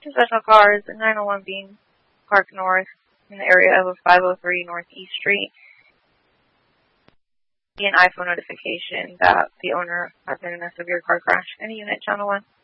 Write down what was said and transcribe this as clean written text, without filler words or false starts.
possession of cars, 901 being parked north in the area of 503 Northeast Street. An iPhone notification that the owner has been in a severe car crash. Any unit, channel 1.